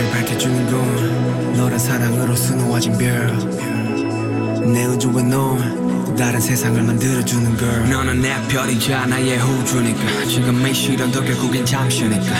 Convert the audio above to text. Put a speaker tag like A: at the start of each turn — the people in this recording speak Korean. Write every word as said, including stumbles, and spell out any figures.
A: 나를 밝혀주는 건 너란 사랑으로 수놓아진 별내 우주에 넌 또 다른 세상을 만들어주는 걸. 너는 내 별이자 나의 우주니까 지금 이 시련도 결국엔 잠시니까